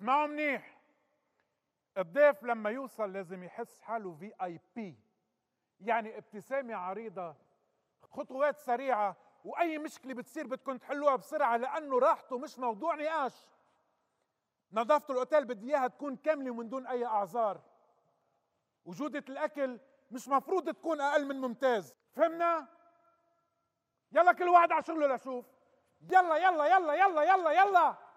اسمعوا منيح. الضيف لما يوصل لازم يحس حاله VIP، يعني ابتسامة عريضة، خطوات سريعة، وأي مشكلة بتصير بدكم تحلوها بسرعة لأنه راحته مش موضوع نقاش. نظافة الأوتيل بدي إياها تكون كاملة ومن دون أي أعذار. وجودة الأكل مش مفروض تكون أقل من ممتاز. فهمنا؟ يلا كل واحد على شغله لشوف. يلا يلا يلا يلا يلا يلا.